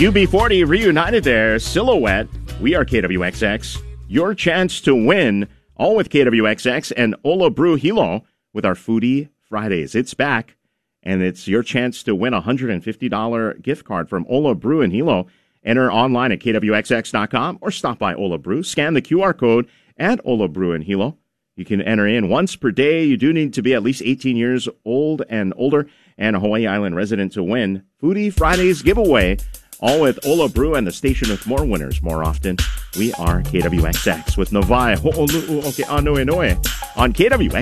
UB40 reunited there, Silhouette. We are KWXX. Your chance to win, all with KWXX and Ola Brew Hilo with our Foodie Fridays. It's back, and it's your chance to win a $150 gift card from Ola Brew and Hilo. Enter online at kwxx.com or stop by Ola Brew. Scan the QR code at Ola Brew and Hilo. You can enter in once per day. You do need to be at least 18 years old and older and a Hawaii Island resident to win. Foodie Fridays giveaway, all with Ola Brew and the station with more winners more often. We are KWXX with Novai Ho'olu'u Oke'anuenue on KWX.